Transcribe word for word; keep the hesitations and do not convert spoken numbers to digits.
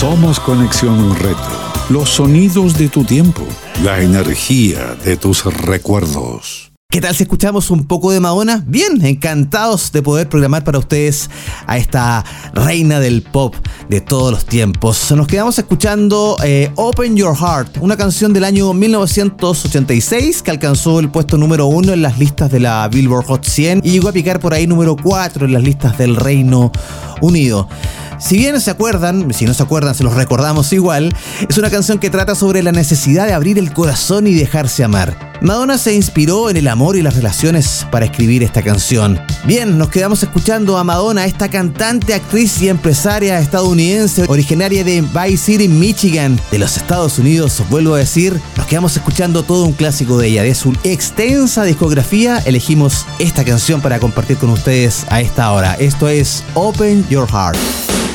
Somos Conexión Retro. Los sonidos de tu tiempo. La energía de tus recuerdos. ¿Qué tal si escuchamos un poco de Madonna? Bien, encantados de poder programar para ustedes a esta reina del pop de todos los tiempos. Nos quedamos escuchando eh, Open Your Heart, una canción del año mil novecientos ochenta y seis que alcanzó el puesto número uno en las listas de la Billboard Hot cien y llegó a picar por ahí número cuatro en las listas del Reino Unido. Si bien se acuerdan, si no se acuerdan, se los recordamos igual, es una canción que trata sobre la necesidad de abrir el corazón y dejarse amar. Madonna se inspiró en el amor y las relaciones para escribir esta canción. Bien, nos quedamos escuchando a Madonna, esta cantante, actriz y empresaria estadounidense originaria de Bay City, Michigan, de los Estados Unidos. Os vuelvo a decir, nos quedamos escuchando todo un clásico de ella. De su extensa discografía, elegimos esta canción para compartir con ustedes a esta hora. Esto es Open Your Heart.